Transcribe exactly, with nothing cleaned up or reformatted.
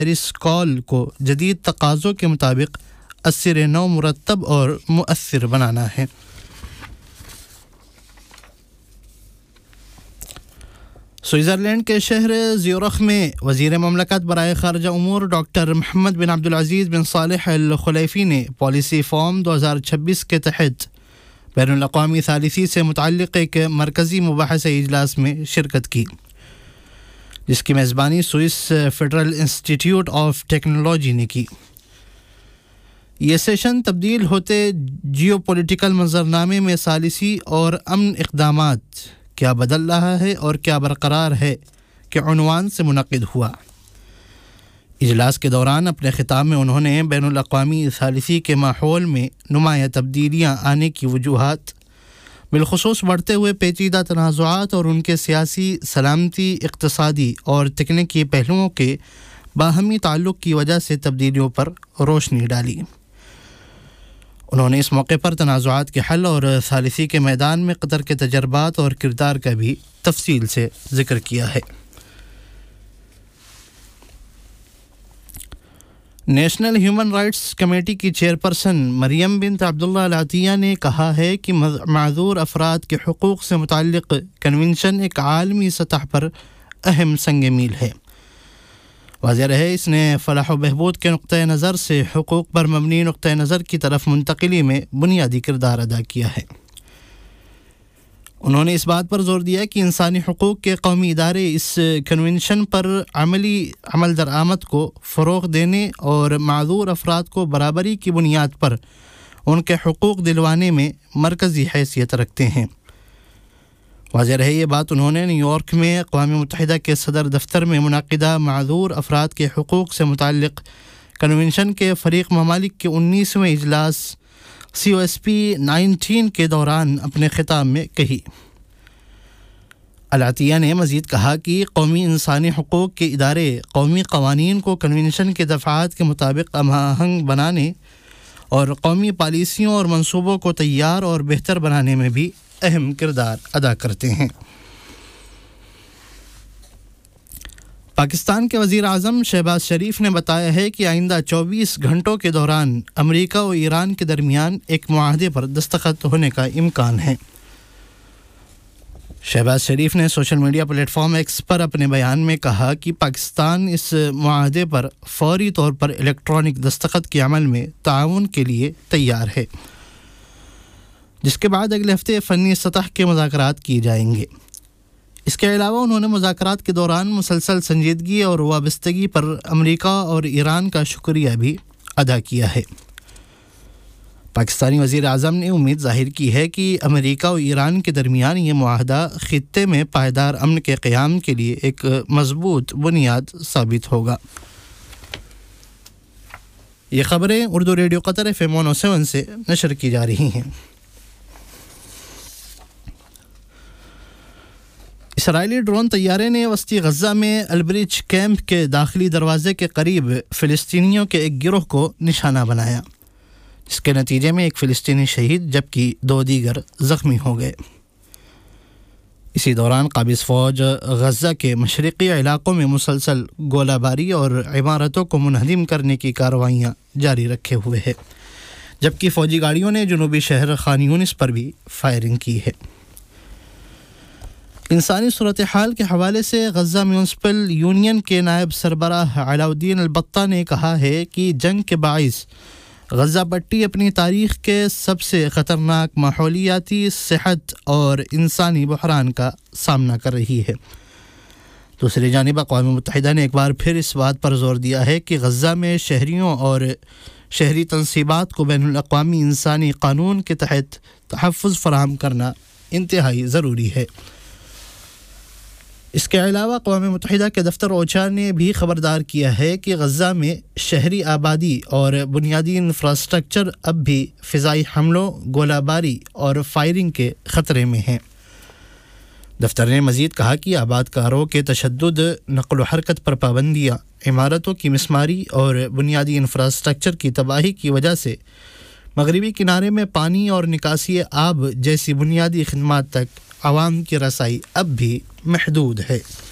اس کال کو جدید تقاضوں کے مطابق اثر نو مرتب اور مؤثر بنانا ہے۔ سوئٹزرلینڈ کے شہر زیورخ میں وزیر مملکت برائے خارجہ امور ڈاکٹر محمد بن عبدالعزیز بن صالح الخلیفی نے پالیسی فارم دو ہزار چھبیس کے تحت بین الاقوامی ثالثی سے متعلق ایک مرکزی مباحثہ اجلاس میں شرکت کی، جس کی میزبانی Swiss federal institute of technology نے کی۔ یہ سیشن تبدیل ہوتے جیو پولیٹیکل منظرنامے میں ثالثی اور امن اقدامات کیا بدل رہا ہے اور کیا برقرار ہے کے عنوان سے منعقد ہوا۔ اجلاس کے دوران اپنے خطاب میں انہوں نے بین الاقوامی ثالثی کے ماحول میں نمایاں تبدیلیاں آنے کی وجوہات، بالخصوص بڑھتے ہوئے پیچیدہ تنازعات اور ان کے سیاسی، سلامتی، اقتصادی اور تکنیکی پہلوؤں کے باہمی تعلق کی وجہ سے تبدیلیوں پر روشنی ڈالی۔ انہوں نے اس موقع پر تنازعات کے حل اور ثالثی کے میدان میں قطر کے تجربات اور کردار کا بھی تفصیل سے ذکر کیا ہے۔ نیشنل ہیومن رائٹس کمیٹی کی چیئرپرسن مریم بنت عبداللہ العطیہ نے کہا ہے کہ معذور افراد کے حقوق سے متعلق کنونشن ایک عالمی سطح پر اہم سنگ میل ہے۔ واضح رہے اس نے فلاح و بہبود کے نقطۂ نظر سے حقوق پر مبنی نقطۂ نظر کی طرف منتقلی میں بنیادی کردار ادا کیا ہے۔ انہوں نے اس بات پر زور دیا کہ انسانی حقوق کے قومی ادارے اس کنونشن پر عملی عمل درآمد کو فروغ دینے اور معذور افراد کو برابری کی بنیاد پر ان کے حقوق دلوانے میں مرکزی حیثیت رکھتے ہیں۔ واضح رہے یہ بات انہوں نے نیو یارک میں اقوام متحدہ کے صدر دفتر میں منعقدہ معذور افراد کے حقوق سے متعلق کنونشن کے فریق ممالک کے انیسویں اجلاس سی او ایس پی نائنٹین کے دوران اپنے خطاب میں کہی۔ العطیہ نے مزید کہا کہ قومی انسانی حقوق کے ادارے قومی قوانین کو کنونشن کے دفعات کے مطابق ہم آہنگ بنانے اور قومی پالیسیوں اور منصوبوں کو تیار اور بہتر بنانے میں بھی اہم کردار ادا کرتے ہیں۔ پاکستان کے وزیر اعظم شہباز شریف نے بتایا ہے کہ آئندہ چوبیس گھنٹوں کے دوران امریکہ و ایران کے درمیان ایک معاہدے پر دستخط ہونے کا امکان ہے۔ شہباز شریف نے social media plate form x پر اپنے بیان میں کہا کہ پاکستان اس معاہدے پر فوری طور پر الیکٹرانک دستخط کے عمل میں تعاون کے لیے تیار ہے، جس کے بعد اگلے ہفتے فنی سطح کے مذاکرات کیے جائیں گے۔ اس کے علاوہ انہوں نے مذاکرات کے دوران مسلسل سنجیدگی اور وابستگی پر امریکہ اور ایران کا شکریہ بھی ادا کیا ہے۔ پاکستانی وزیر اعظم نے امید ظاہر کی ہے کہ امریکہ اور ایران کے درمیان یہ معاہدہ خطے میں پائیدار امن کے قیام کے لیے ایک مضبوط بنیاد ثابت ہوگا۔ یہ خبریں اردو ریڈیو قطر ایف ایم ون سیون سے نشر کی جا رہی ہیں۔ اسرائیلی ڈرون طیارے نے وسطی غزہ میں البریج کیمپ کے داخلی دروازے کے قریب فلسطینیوں کے ایک گروہ کو نشانہ بنایا، جس کے نتیجے میں ایک فلسطینی شہید جبکہ دو دیگر زخمی ہو گئے۔ اسی دوران قابض فوج غزہ کے مشرقی علاقوں میں مسلسل گولہ باری اور عمارتوں کو منہدم کرنے کی کارروائیاں جاری رکھے ہوئے ہے، جبکہ فوجی گاڑیوں نے جنوبی شہر خان یونس پر بھی فائرنگ کی ہے۔ انسانی صورتحال کے حوالے سے غزہ میونسپل یونین کے نائب سربراہ علاء الدین البتہ نے کہا ہے کہ جنگ کے باعث غزہ پٹی اپنی تاریخ کے سب سے خطرناک ماحولیاتی، صحت اور انسانی بحران کا سامنا کر رہی ہے۔ دوسری جانب اقوام متحدہ نے ایک بار پھر اس بات پر زور دیا ہے کہ غزہ میں شہریوں اور شہری تنصیبات کو بین الاقوامی انسانی قانون کے تحت تحفظ فراہم کرنا انتہائی ضروری ہے۔ اس کے علاوہ اقوام متحدہ کے دفتر اوچا نے بھی خبردار کیا ہے کہ غزہ میں شہری آبادی اور بنیادی انفراسٹرکچر اب بھی فضائی حملوں، گولہ باری اور فائرنگ کے خطرے میں ہیں۔ دفتر نے مزید کہا کہ آباد کاروں کے تشدد، نقل و حرکت پر پابندیاں، عمارتوں کی مسماری اور بنیادی انفراسٹرکچر کی تباہی کی وجہ سے مغربی کنارے میں پانی اور نکاسی آب جیسی بنیادی خدمات تک عوام کی رسائی اب بھی محدود ہے۔